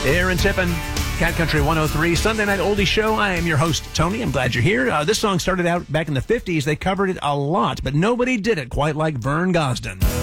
Aaron Tippin, Cat Country 103, Sunday Night Oldie Show. I am your host, Tony. I'm glad you're here. This song started out back in the 50s. They covered it a lot, but nobody did it quite like Vern Gosdin.